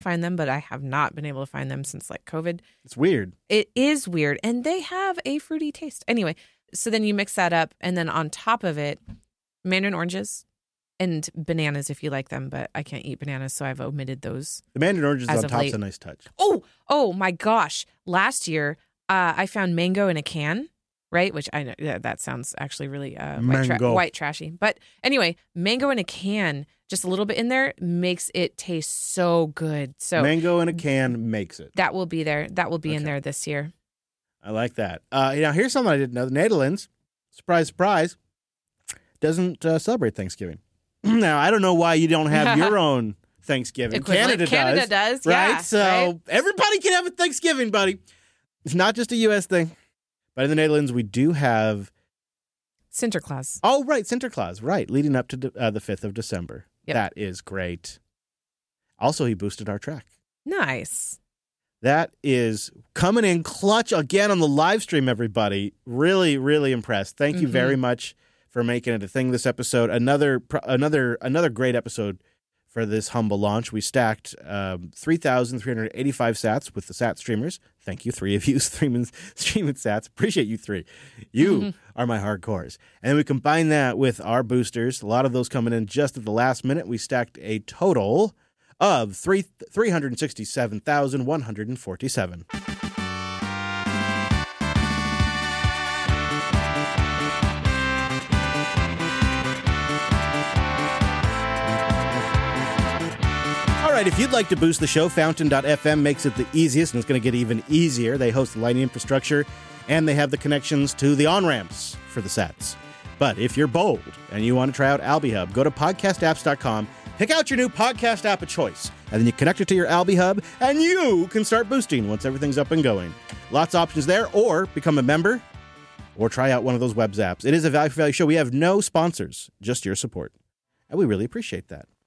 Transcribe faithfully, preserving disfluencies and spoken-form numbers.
find them, but I have not been able to find them since like COVID. It's weird. It is weird. And they have a fruity taste. Anyway, so then you mix that up. And then on top of it, mandarin oranges and bananas if you like them. But I can't eat bananas, so I've omitted those. The mandarin oranges As on of top's late. a nice touch. Oh, oh my gosh. Last year, uh, I found mango in a can, right? Which I know yeah, that sounds actually really uh, white, tra- Mango. white trashy. But anyway, mango in a can, just a little bit in there, makes it taste so good. So Mango in a can makes it. that will be there. That will be in Okay. there this year. I like that. Uh, now, here's something I didn't know. The Netherlands, surprise, surprise, doesn't uh, celebrate Thanksgiving. Now, I don't know why you don't have your own Thanksgiving. Equivalent. Canada, Canada does. does, right? yeah, So right? everybody can have a Thanksgiving, buddy. It's not just a U S thing. But in the Netherlands, we do have... Sinterklaas. Oh, right, Sinterklaas. Right, leading up to de- uh, the fifth of December. Yep. That is great. Also, he boosted our track. Nice. That is coming in clutch again on the live stream, everybody. Really, really impressed. Thank you Mhm. very much for making it a thing this episode. Another pr- another, another great episode for this humble launch. We stacked um, three thousand three hundred eighty-five sats with the sat streamers. Thank you, three of you streaming, streaming sats. Appreciate you three. You Mhm. are my hardcores. And then we combine that with our boosters, a lot of those coming in just at the last minute. We stacked a total of three three hundred sixty-seven thousand one hundred forty-seven. All right, if you'd like to boost the show, Fountain dot f m makes it the easiest, and it's going to get even easier. They host the Lightning infrastructure, and they have the connections to the on-ramps for the sats. But if you're bold and you want to try out AlbiHub, go to podcast apps dot com, pick out your new podcast app of choice, and then you connect it to your AlbiHub, and you can start boosting once everything's up and going. Lots of options there, or become a member, or try out one of those web apps. It is a value for value show. We have no sponsors, just your support, and we really appreciate that.